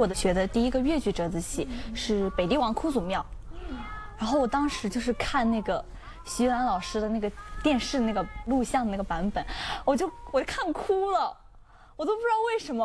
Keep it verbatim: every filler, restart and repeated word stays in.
我的学的第一个越剧折子戏是《北帝王哭祖庙》，然后我当时就是看那个徐兰老师的那个电视那个录像那个版本，我就我就看哭了，我都不知道为什么。